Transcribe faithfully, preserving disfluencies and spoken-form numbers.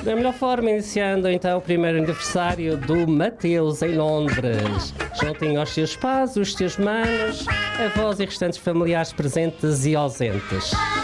Da melhor forma, iniciando então o primeiro aniversário do Mateus em Londres. Juntinho aos teus pais, os teus manos, avós e restantes familiares presentes e ausentes.